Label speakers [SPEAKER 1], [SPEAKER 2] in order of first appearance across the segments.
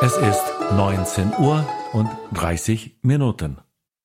[SPEAKER 1] Es ist 19:30 Uhr.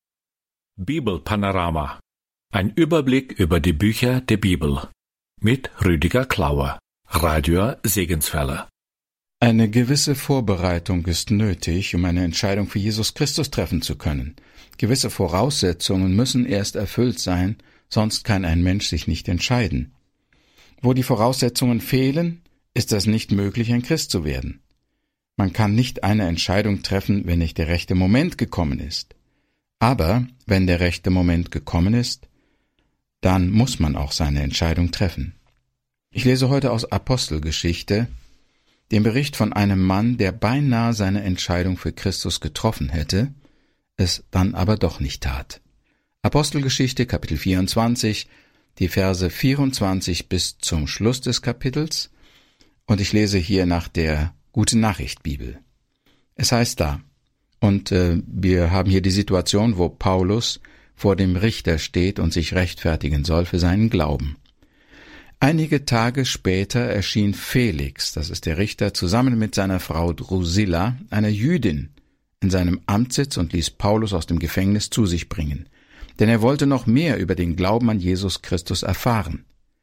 [SPEAKER 1] Bibelpanorama. Ein Überblick über die Bücher der Bibel. Mit Rüdiger Klauer, Radio Segenswelle.
[SPEAKER 2] Eine gewisse Vorbereitung ist nötig, um eine Entscheidung für Jesus Christus treffen zu können. Gewisse Voraussetzungen müssen erst erfüllt sein, sonst kann ein Mensch sich nicht entscheiden. Wo die Voraussetzungen fehlen, ist es nicht möglich, ein Christ zu werden. Man kann nicht eine Entscheidung treffen, wenn nicht der rechte Moment gekommen ist. Aber wenn der rechte Moment gekommen ist, dann muss man auch seine Entscheidung treffen. Ich lese heute aus Apostelgeschichte den Bericht von einem Mann, der beinahe seine Entscheidung für Christus getroffen hätte, es dann aber doch nicht tat. Apostelgeschichte, Kapitel 24, die Verse 24 bis zum Schluss des Kapitels, und ich lese hier nach der Gute-Nachricht-Bibel. Es heißt da, und wir haben hier die Situation, wo Paulus vor dem Richter steht und sich rechtfertigen soll für seinen Glauben. Einige Tage später erschien Felix, das ist der Richter, zusammen mit seiner Frau Drusilla, einer Jüdin, in seinem Amtssitz und ließ Paulus aus dem Gefängnis zu sich bringen, denn er wollte noch mehr über den Glauben an Jesus Christus erfahren.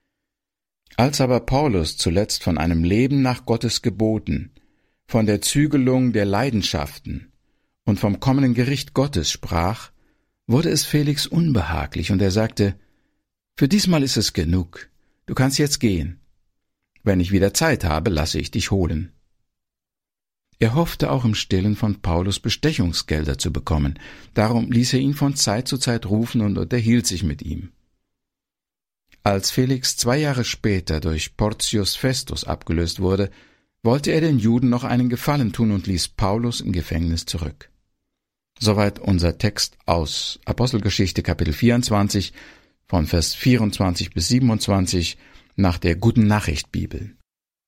[SPEAKER 2] Als aber Paulus zuletzt von einem Leben nach Gottes Geboten, von der Zügelung der Leidenschaften und vom kommenden Gericht Gottes sprach, wurde es Felix unbehaglich, und er sagte, »Für diesmal ist es genug. Du kannst jetzt gehen. Wenn ich wieder Zeit habe, lasse ich dich holen.« Er hoffte auch im Stillen von Paulus Bestechungsgelder zu bekommen. Darum ließ er ihn von Zeit zu Zeit rufen und unterhielt sich mit ihm. Als Felix 2 Jahre später durch Porcius Festus abgelöst wurde, wollte er den Juden noch einen Gefallen tun und ließ Paulus im Gefängnis zurück. Soweit unser Text aus Apostelgeschichte Kapitel 24 von Vers 24 bis 27 nach der Guten-Nachricht-Bibel.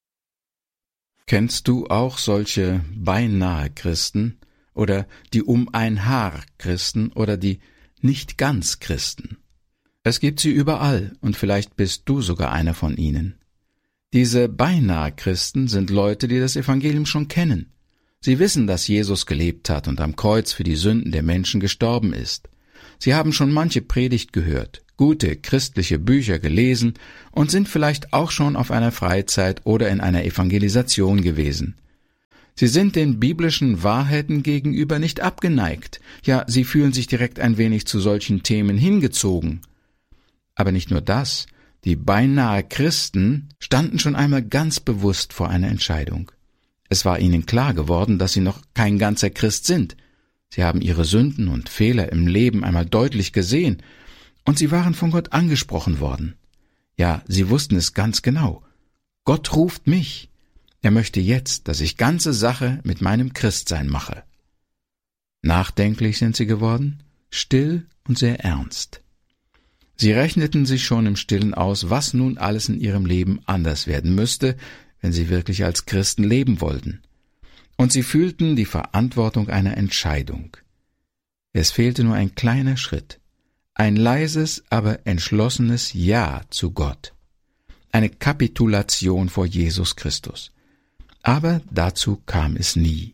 [SPEAKER 2] Kennst du auch solche Beinahe-Christen oder die Um-ein-Haar-Christen oder die Nicht-ganz-Christen? Es gibt sie überall, und vielleicht bist du sogar einer von ihnen. Diese Beinahe-Christen sind Leute, die das Evangelium schon kennen. Sie wissen, dass Jesus gelebt hat und am Kreuz für die Sünden der Menschen gestorben ist. Sie haben schon manche Predigt gehört, gute christliche Bücher gelesen und sind vielleicht auch schon auf einer Freizeit oder in einer Evangelisation gewesen. Sie sind den biblischen Wahrheiten gegenüber nicht abgeneigt, ja, sie fühlen sich direkt ein wenig zu solchen Themen hingezogen. Aber nicht nur das, die beinahe Christen standen schon einmal ganz bewusst vor einer Entscheidung. Es war ihnen klar geworden, dass sie noch kein ganzer Christ sind. Sie haben ihre Sünden und Fehler im Leben einmal deutlich gesehen, und sie waren von Gott angesprochen worden. Ja, sie wussten es ganz genau. Gott ruft mich. Er möchte jetzt, dass ich ganze Sache mit meinem Christsein mache. Nachdenklich sind sie geworden, still und sehr ernst. Sie rechneten sich schon im Stillen aus, was nun alles in ihrem Leben anders werden müsste, wenn sie wirklich als Christen leben wollten. Und sie fühlten die Verantwortung einer Entscheidung. Es fehlte nur ein kleiner Schritt, ein leises, aber entschlossenes Ja zu Gott, eine Kapitulation vor Jesus Christus. Aber dazu kam es nie.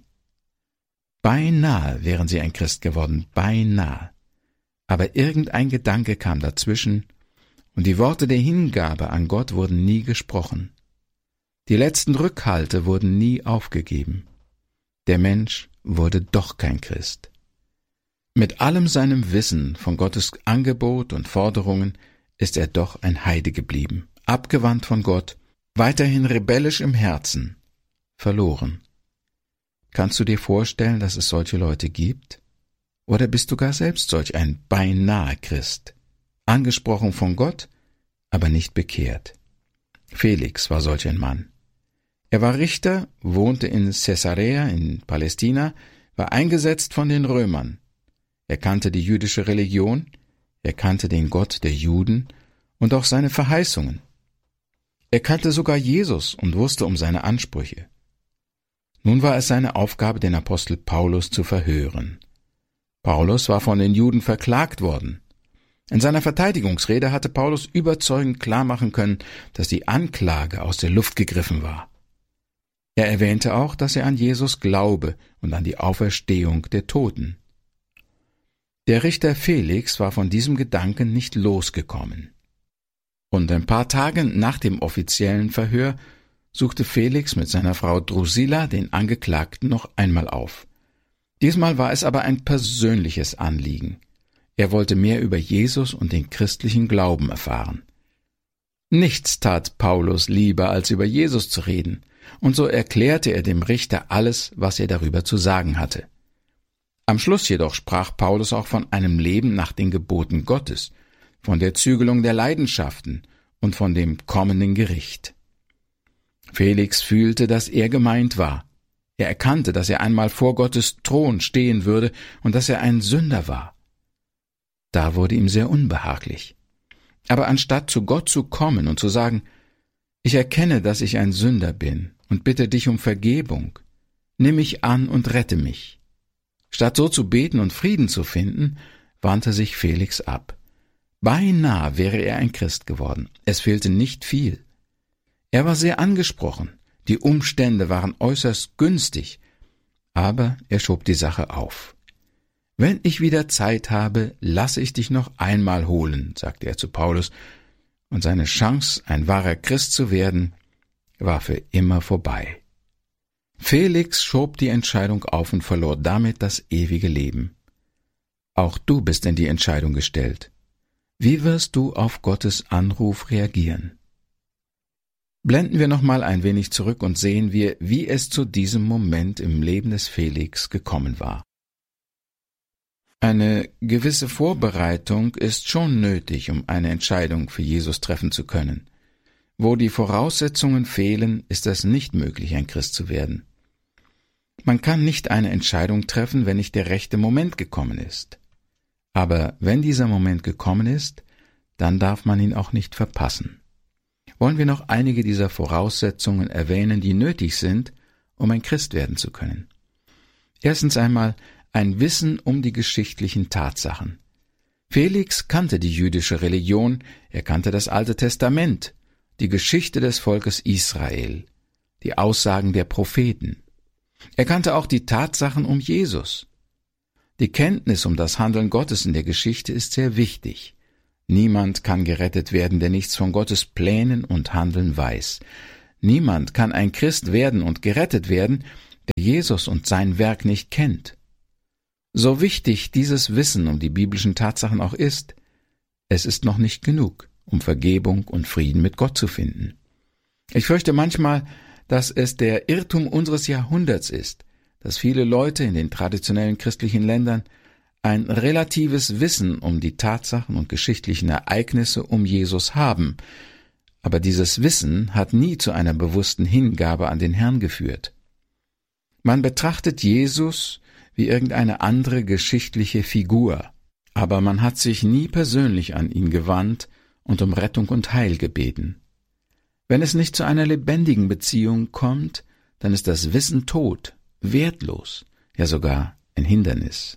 [SPEAKER 2] Beinahe wären sie ein Christ geworden, beinahe. Aber irgendein Gedanke kam dazwischen, und die Worte der Hingabe an Gott wurden nie gesprochen. Die letzten Rückhalte wurden nie aufgegeben. Der Mensch wurde doch kein Christ. Mit allem seinem Wissen von Gottes Angebot und Forderungen ist er doch ein Heide geblieben, abgewandt von Gott, weiterhin rebellisch im Herzen, verloren. Kannst du dir vorstellen, dass es solche Leute gibt? Oder bist du gar selbst solch ein beinahe Christ, angesprochen von Gott, aber nicht bekehrt? Felix war solch ein Mann. Er war Richter, wohnte in Caesarea in Palästina, war eingesetzt von den Römern. Er kannte die jüdische Religion, er kannte den Gott der Juden und auch seine Verheißungen. Er kannte sogar Jesus und wusste um seine Ansprüche. Nun war es seine Aufgabe, den Apostel Paulus zu verhören. Paulus war von den Juden verklagt worden. In seiner Verteidigungsrede hatte Paulus überzeugend klarmachen können, dass die Anklage aus der Luft gegriffen war. Er erwähnte auch, dass er an Jesus glaube und an die Auferstehung der Toten. Der Richter Felix war von diesem Gedanken nicht losgekommen. Und ein paar Tage nach dem offiziellen Verhör suchte Felix mit seiner Frau Drusilla den Angeklagten noch einmal auf. Diesmal war es aber ein persönliches Anliegen. Er wollte mehr über Jesus und den christlichen Glauben erfahren. Nichts tat Paulus lieber, als über Jesus zu reden, und so erklärte er dem Richter alles, was er darüber zu sagen hatte. Am Schluss jedoch sprach Paulus auch von einem Leben nach den Geboten Gottes, von der Zügelung der Leidenschaften und von dem kommenden Gericht. Felix fühlte, dass er gemeint war. Er erkannte, dass er einmal vor Gottes Thron stehen würde und dass er ein Sünder war. Da wurde ihm sehr unbehaglich. Aber anstatt zu Gott zu kommen und zu sagen, »Ich erkenne, dass ich ein Sünder bin und bitte dich um Vergebung, nimm mich an und rette mich«, statt so zu beten und Frieden zu finden, wandte sich Felix ab. Beinahe wäre er ein Christ geworden. Es fehlte nicht viel. Er war sehr angesprochen, die Umstände waren äußerst günstig, aber er schob die Sache auf. »Wenn ich wieder Zeit habe, lasse ich dich noch einmal holen«, sagte er zu Paulus, und seine Chance, ein wahrer Christ zu werden, war für immer vorbei. Felix schob die Entscheidung auf und verlor damit das ewige Leben. Auch du bist in die Entscheidung gestellt. Wie wirst du auf Gottes Anruf reagieren? Blenden wir nochmal ein wenig zurück und sehen wir, wie es zu diesem Moment im Leben des Felix gekommen war. Eine gewisse Vorbereitung ist schon nötig, um eine Entscheidung für Jesus treffen zu können. Wo die Voraussetzungen fehlen, ist es nicht möglich, ein Christ zu werden. Man kann nicht eine Entscheidung treffen, wenn nicht der rechte Moment gekommen ist. Aber wenn dieser Moment gekommen ist, dann darf man ihn auch nicht verpassen. Wollen wir noch einige dieser Voraussetzungen erwähnen, die nötig sind, um ein Christ werden zu können. Erstens einmal ein Wissen um die geschichtlichen Tatsachen. Felix kannte die jüdische Religion, er kannte das Alte Testament, die Geschichte des Volkes Israel, die Aussagen der Propheten. Er kannte auch die Tatsachen um Jesus. Die Kenntnis um das Handeln Gottes in der Geschichte ist sehr wichtig. Niemand kann gerettet werden, der nichts von Gottes Plänen und Handeln weiß. Niemand kann ein Christ werden und gerettet werden, der Jesus und sein Werk nicht kennt. So wichtig dieses Wissen um die biblischen Tatsachen auch ist, es ist noch nicht genug, um Vergebung und Frieden mit Gott zu finden. Ich fürchte manchmal, dass es der Irrtum unseres Jahrhunderts ist, dass viele Leute in den traditionellen christlichen Ländern ein relatives Wissen um die Tatsachen und geschichtlichen Ereignisse um Jesus haben, aber dieses Wissen hat nie zu einer bewussten Hingabe an den Herrn geführt. Man betrachtet Jesus wie irgendeine andere geschichtliche Figur, aber man hat sich nie persönlich an ihn gewandt und um Rettung und Heil gebeten. Wenn es nicht zu einer lebendigen Beziehung kommt, dann ist das Wissen tot, wertlos, ja sogar ein Hindernis.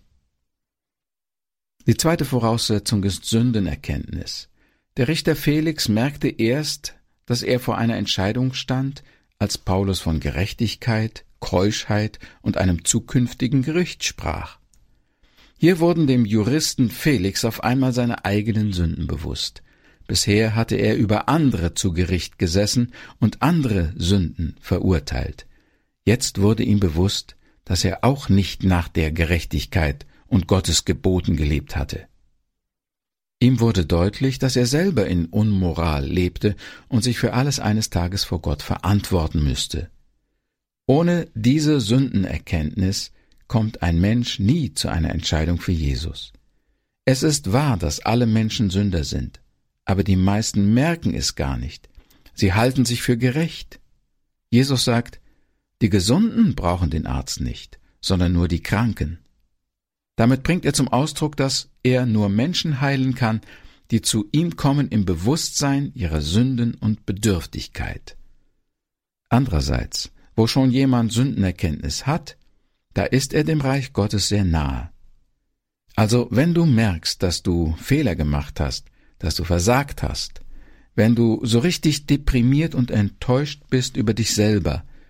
[SPEAKER 2] Die zweite Voraussetzung ist Sündenerkenntnis. Der Richter Felix merkte erst, dass er vor einer Entscheidung stand, als Paulus von Gerechtigkeit, Keuschheit und einem zukünftigen Gericht sprach. Hier wurden dem Juristen Felix auf einmal seine eigenen Sünden bewusst. Bisher hatte er über andere zu Gericht gesessen und andere Sünden verurteilt. Jetzt wurde ihm bewusst, dass er auch nicht nach der Gerechtigkeit und Gottes Geboten gelebt hatte. Ihm wurde deutlich, dass er selber in Unmoral lebte und sich für alles eines Tages vor Gott verantworten müsste. Ohne diese Sündenerkenntnis kommt ein Mensch nie zu einer Entscheidung für Jesus. Es ist wahr, dass alle Menschen Sünder sind, aber die meisten merken es gar nicht. Sie halten sich für gerecht. Jesus sagt, die Gesunden brauchen den Arzt nicht, sondern nur die Kranken. Damit bringt er zum Ausdruck, dass er nur Menschen heilen kann, die zu ihm kommen im Bewusstsein ihrer Sünden und Bedürftigkeit. Andererseits, wo schon jemand Sündenerkenntnis hat, da ist er dem Reich Gottes sehr nahe. Also, wenn du merkst, dass du Fehler gemacht hast, dass du versagt hast, wenn du so richtig deprimiert und enttäuscht bist über dich selber,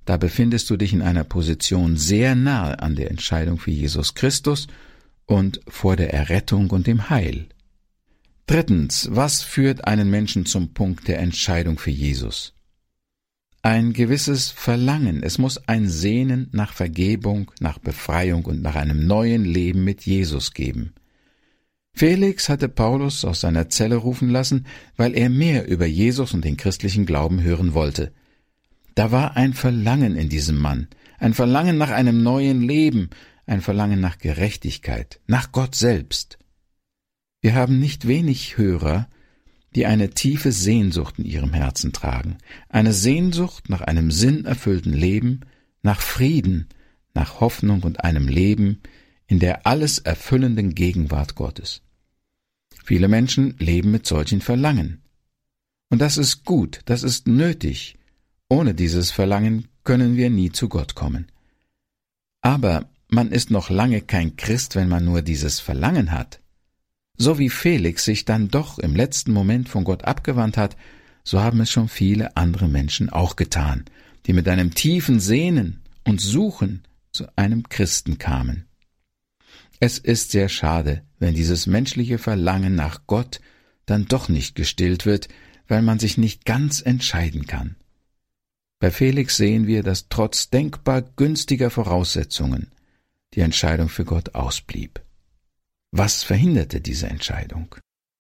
[SPEAKER 2] da befindest du dich in einer Position sehr nahe an der Entscheidung für Jesus Christus und vor der Errettung und dem Heil. Drittens, was führt einen Menschen zum Punkt der Entscheidung für Jesus? Ein gewisses Verlangen, es muss ein Sehnen nach Vergebung, nach Befreiung und nach einem neuen Leben mit Jesus geben. Felix hatte Paulus aus seiner Zelle rufen lassen, weil er mehr über Jesus und den christlichen Glauben hören wollte. Da war ein Verlangen in diesem Mann, ein Verlangen nach einem neuen Leben, ein Verlangen nach Gerechtigkeit, nach Gott selbst. Wir haben nicht wenig Hörer, die eine tiefe Sehnsucht in ihrem Herzen tragen, eine Sehnsucht nach einem sinnerfüllten Leben, nach Frieden, nach Hoffnung und einem Leben in der alles erfüllenden Gegenwart Gottes. Viele Menschen leben mit solchen Verlangen. Und das ist gut, das ist nötig. Ohne dieses Verlangen können wir nie zu Gott kommen. Aber man ist noch lange kein Christ, wenn man nur dieses Verlangen hat. So wie Felix sich dann doch im letzten Moment von Gott abgewandt hat, so haben es schon viele andere Menschen auch getan, die mit einem tiefen Sehnen und Suchen zu einem Christen kamen. Es ist sehr schade, wenn dieses menschliche Verlangen nach Gott dann doch nicht gestillt wird, weil man sich nicht ganz entscheiden kann. Bei Felix sehen wir, dass trotz denkbar günstiger Voraussetzungen die Entscheidung für Gott ausblieb. Was verhinderte diese Entscheidung?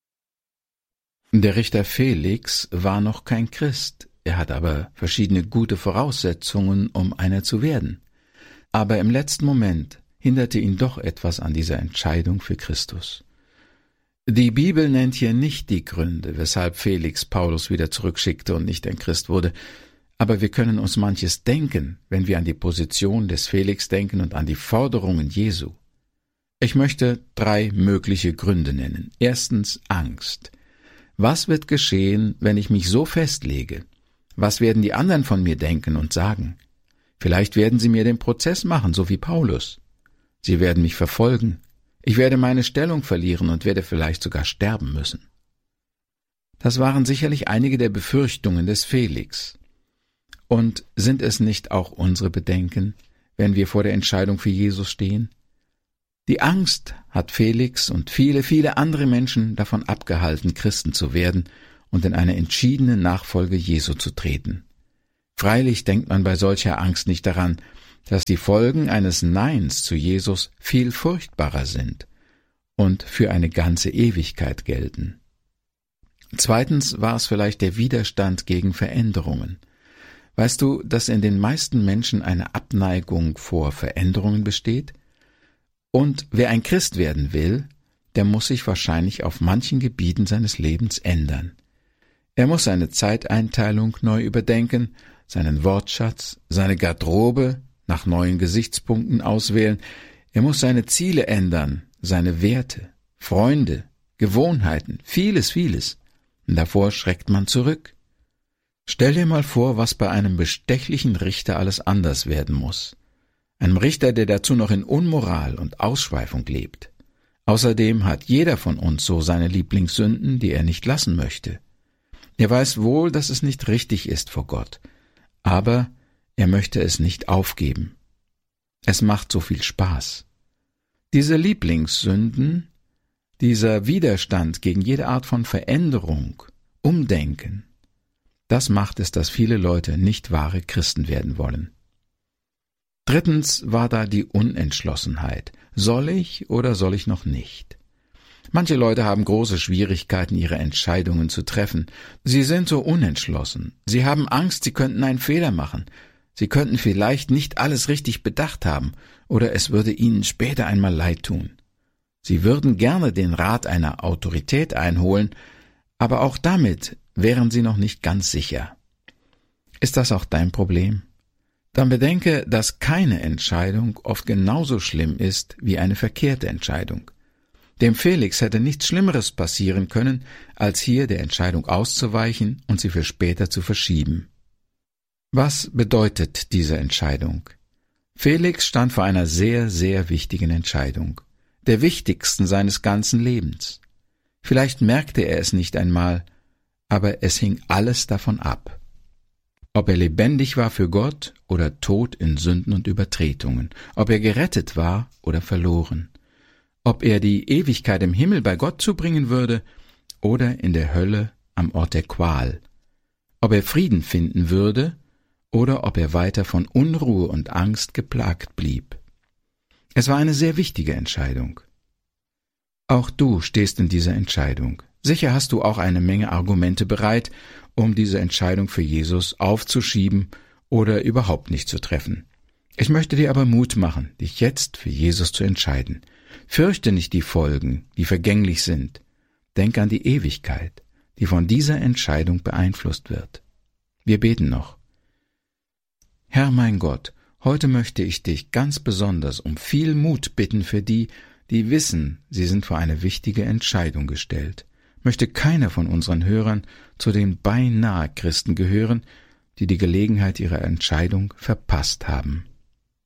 [SPEAKER 2] Der Richter Felix war noch kein Christ, er hat aber verschiedene gute Voraussetzungen, um einer zu werden. Aber im letzten Moment hinderte ihn doch etwas an dieser Entscheidung für Christus. Die Bibel nennt hier nicht die Gründe, weshalb Felix Paulus wieder zurückschickte und nicht ein Christ wurde, aber wir können uns manches denken, wenn wir an die Position des Felix denken und an die Forderungen Jesu. Ich möchte 3 mögliche Gründe nennen. Erstens Angst. Was wird geschehen, wenn ich mich so festlege? Was werden die anderen von mir denken und sagen? Vielleicht werden sie mir den Prozess machen, so wie Paulus. Sie werden mich verfolgen. Ich werde meine Stellung verlieren und werde vielleicht sogar sterben müssen. Das waren sicherlich einige der Befürchtungen des Felix. Und sind es nicht auch unsere Bedenken, wenn wir vor der Entscheidung für Jesus stehen? Die Angst hat Felix und viele, viele andere Menschen davon abgehalten, Christen zu werden und in eine entschiedene Nachfolge Jesu zu treten. Freilich denkt man bei solcher Angst nicht daran, dass die Folgen eines Neins zu Jesus viel furchtbarer sind und für eine ganze Ewigkeit gelten. Zweitens war es vielleicht der Widerstand gegen Veränderungen. Weißt du, dass in den meisten Menschen eine Abneigung vor Veränderungen besteht? Und wer ein Christ werden will, der muss sich wahrscheinlich auf manchen Gebieten seines Lebens ändern. Er muss seine Zeiteinteilung neu überdenken, seinen Wortschatz, seine Garderobe nach neuen Gesichtspunkten auswählen. Er muss seine Ziele ändern, seine Werte, Freunde, Gewohnheiten, vieles, vieles. Und davor schreckt man zurück. Stell dir mal vor, was bei einem bestechlichen Richter alles anders werden muss. Einem Richter, der dazu noch in Unmoral und Ausschweifung lebt. Außerdem hat jeder von uns so seine Lieblingssünden, die er nicht lassen möchte. Er weiß wohl, dass es nicht richtig ist vor Gott, aber er möchte es nicht aufgeben. Es macht so viel Spaß. Diese Lieblingssünden, dieser Widerstand gegen jede Art von Veränderung, Umdenken, das macht es, dass viele Leute nicht wahre Christen werden wollen. Drittens war da die Unentschlossenheit. Soll ich oder soll ich noch nicht? Manche Leute haben große Schwierigkeiten, ihre Entscheidungen zu treffen. Sie sind so unentschlossen. Sie haben Angst, sie könnten einen Fehler machen. Sie könnten vielleicht nicht alles richtig bedacht haben, oder es würde ihnen später einmal leid tun. Sie würden gerne den Rat einer Autorität einholen, aber auch damit wären sie noch nicht ganz sicher. Ist das auch dein Problem? Dann bedenke, dass keine Entscheidung oft genauso schlimm ist wie eine verkehrte Entscheidung. Dem Felix hätte nichts Schlimmeres passieren können, als hier der Entscheidung auszuweichen und sie für später zu verschieben. Was bedeutet diese Entscheidung? Felix stand vor einer sehr, sehr wichtigen Entscheidung, der wichtigsten seines ganzen Lebens. Vielleicht merkte er es nicht einmal, aber es hing alles davon ab. Ob er lebendig war für Gott oder tot in Sünden und Übertretungen, ob er gerettet war oder verloren, ob er die Ewigkeit im Himmel bei Gott zubringen würde oder in der Hölle am Ort der Qual, ob er Frieden finden würde oder ob er weiter von Unruhe und Angst geplagt blieb. Es war eine sehr wichtige Entscheidung. Auch du stehst in dieser Entscheidung. Sicher hast du auch eine Menge Argumente bereit, um diese Entscheidung für Jesus aufzuschieben oder überhaupt nicht zu treffen. Ich möchte dir aber Mut machen, dich jetzt für Jesus zu entscheiden. Fürchte nicht die Folgen, die vergänglich sind. Denk an die Ewigkeit, die von dieser Entscheidung beeinflusst wird. Wir beten noch. Herr mein Gott, heute möchte ich dich ganz besonders um viel Mut bitten für die, die wissen, sie sind vor eine wichtige Entscheidung gestellt. Möchte keiner von unseren Hörern zu den beinahe Christen gehören, die die Gelegenheit ihrer Entscheidung verpasst haben.